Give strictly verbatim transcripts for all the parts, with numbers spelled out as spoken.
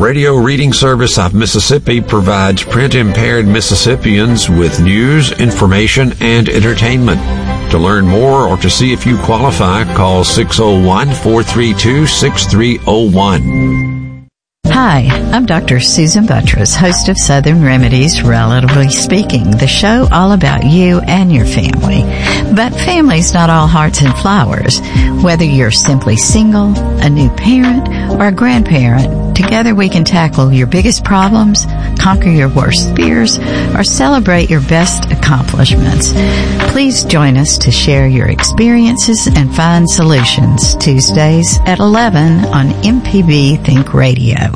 Radio Reading Service of Mississippi provides print-impaired Mississippians with news, information, and entertainment. To learn more or to see if you qualify, call six oh one, four three two, six three oh one. Hi, I'm Doctor Susan Buttress, host of Southern Remedies, Relatively Speaking, the show all about you and your family. But family's not all hearts and flowers. Whether you're simply single, a new parent, or a grandparent, together we can tackle your biggest problems, conquer your worst fears, or celebrate your best accomplishments. Please join us to share your experiences and find solutions. Tuesdays at eleven on M P B Think Radio.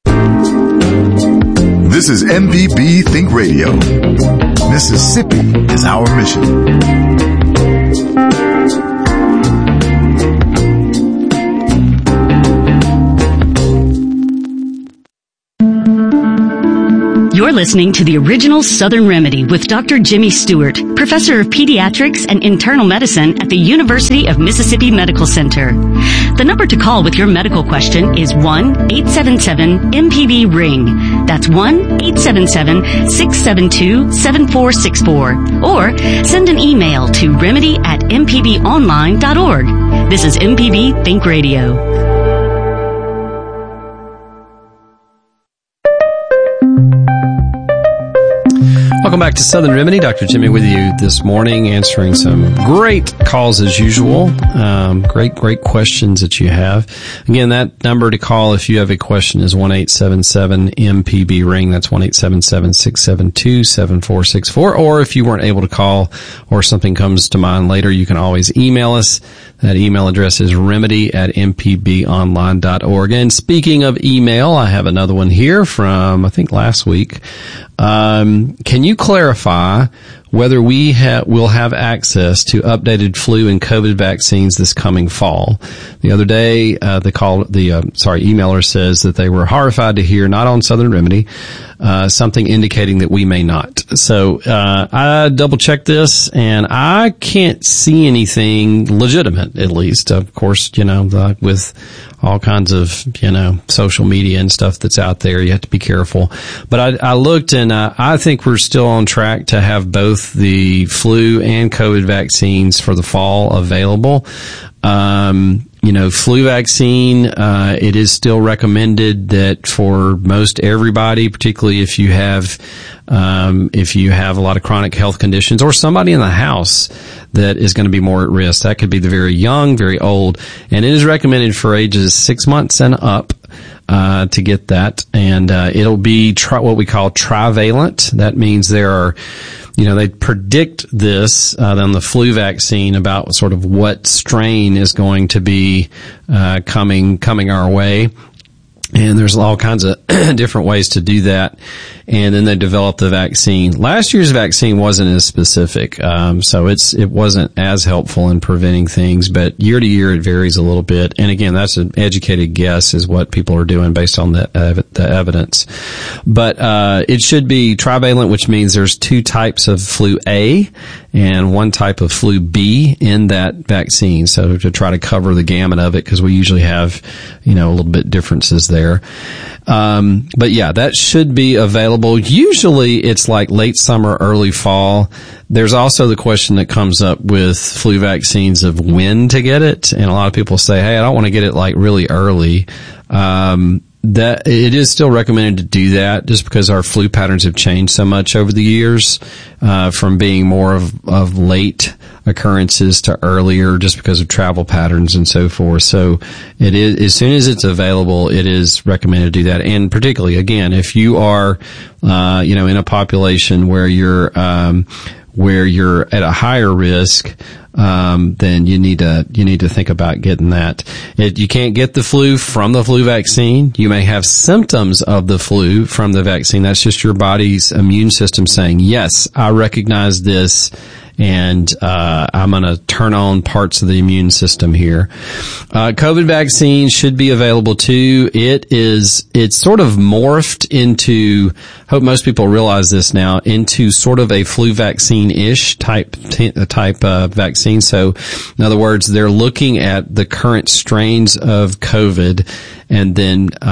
This is M P B Think Radio. Mississippi is our mission. You're listening to the original Southern Remedy with Doctor Jimmy Stewart, Professor of Pediatrics and Internal Medicine at the University of Mississippi Medical Center. The number to call with your medical question is one eight seven seven M P B ring. That's one eight seven seven, six seven two, seven four six four. Or send an email to remedy at m p b online dot org. This is M P B Think Radio. Welcome back to Southern Remedy. Doctor Jimmy with you this morning, answering some great calls as usual. Um, great, great questions that you have. Again, that number to call if you have a question is one eight seven seven M P B ring. That's one eight seven seven, six seven two, seven four six four. Or if you weren't able to call or something comes to mind later, you can always email us. That email address is remedy at m p b online dot org. And speaking of email, I have another one here from, I think, last week. Um, can you clarify whether we ha- will have access to updated flu and COVID vaccines this coming fall? The other day, uh, the call, the, uh, sorry, emailer says that they were horrified to hear, not on Southern Remedy, uh, something indicating that we may not. So, uh, I double checked this and I can't see anything legitimate, at least. Of course, you know, the, with all kinds of, you know, social media and stuff that's out there, you have to be careful. But I, I looked and uh, I think we're still on track to have both the flu and COVID vaccines for the fall available. Um, you know, flu vaccine, uh, it is still recommended that for most everybody, particularly if you have, um, if you have a lot of chronic health conditions or somebody in the house that is going to be more at risk. That could be the very young, very old, and it is recommended for ages six months and up. Uh, to get that, and uh, it'll be tri- what we call trivalent. That means there are, you know, they predict this uh, on the flu vaccine about sort of what strain is going to be uh, coming coming our way. And there's all kinds of different ways to do that. And then they developed the vaccine. Last year's vaccine wasn't as specific, um, so it's it wasn't as helpful in preventing things. But year to year, it varies a little bit. And again, that's an educated guess, is what people are doing based on the uh, the evidence. But uh it should be trivalent, which means there's two types of flu A and one type of flu B in that vaccine. So to try to cover the gamut of it, because we usually have, you know, a little bit differences there. Um, but yeah, that should be available. Usually it's like late summer, early fall. There's also the question that comes up with flu vaccines of when to get it. And a lot of people say, hey, I don't want to get it like really early. Um, that it is still recommended to do that, just because our flu patterns have changed so much over the years, uh, from being more of, of late occurrences to earlier, just because of travel patterns and so forth. So it is, as soon as it's available, it is recommended to do that. And particularly, again, if you are, uh, you know, in a population where you're, um, where you're at a higher risk, um, then you need to, you need to think about getting that. It, you can't get the flu from the flu vaccine. You may have symptoms of the flu from the vaccine. That's just your body's immune system saying, yes, I recognize this, and uh I'm going to turn on parts of the immune system here. Uh COVID vaccine should be available too. It is, it's sort of morphed into, hope most people realize this now, into sort of a flu vaccine-ish type type uh, vaccine. So in other words, they're looking at the current strains of COVID and then uh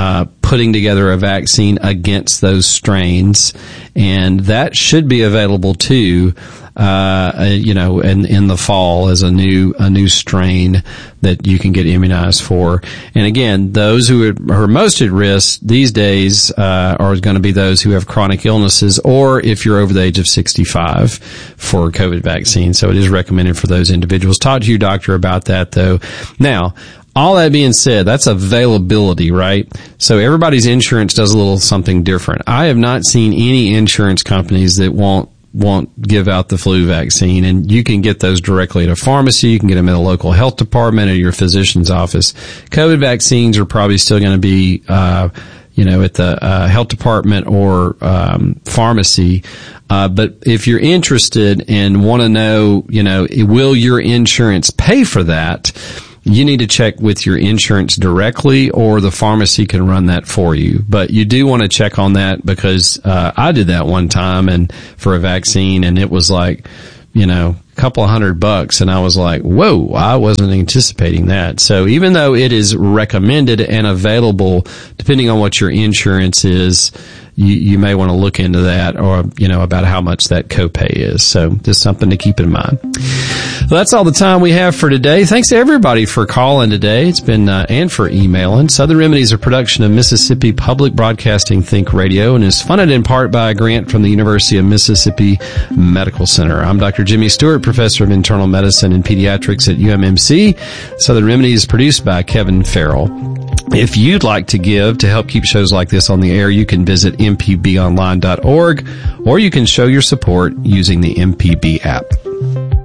putting together a vaccine against those strains, and that should be available too. Uh, you know, in, in the fall as a new, a new strain that you can get immunized for. And again, those who are most at risk these days, uh, are going to be those who have chronic illnesses, or if you're over the age of sixty-five for COVID vaccine. So it is recommended for those individuals. Talk to your doctor about that though. Now, all that being said, that's availability, right? So everybody's insurance does a little something different. I have not seen any insurance companies that won't won't give out the flu vaccine, and you can get those directly at a pharmacy. You can get them at a local health department or your physician's office. COVID vaccines are probably still going to be, uh, you know, at the uh, health department or um, pharmacy. Uh, but if you're interested and want to know, you know, will your insurance pay for that? You need to check with your insurance directly, or the pharmacy can run that for you. But you do want to check on that, because uh I did that one time and for a vaccine, and it was like, you know, a couple of hundred bucks, and I was like, whoa, I wasn't anticipating that. So even though it is recommended and available, depending on what your insurance is, you, you may want to look into that, or, you know, about how much that copay is. So just something to keep in mind. Well, that's all the time we have for today. Thanks to everybody for calling today. It's been, uh, and for emailing. Southern Remedy is a production of Mississippi Public Broadcasting Think Radio, and is funded in part by a grant from the University of Mississippi Medical Center. I'm Doctor Jimmy Stewart, Professor of Internal Medicine and Pediatrics at U M M C. Southern Remedy is produced by Kevin Farrell. If you'd like to give to help keep shows like this on the air, you can visit m p b online dot org, or you can show your support using the M P B app.